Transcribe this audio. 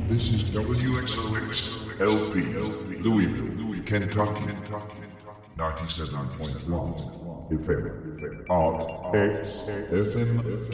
This is WXOX LP, Louisville, Kentucky, 97.1 FM, Art X FM